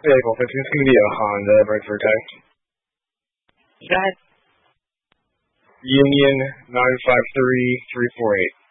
Vehicle 15 is going to be a Honda Brentford type. Go ahead. Union 953348.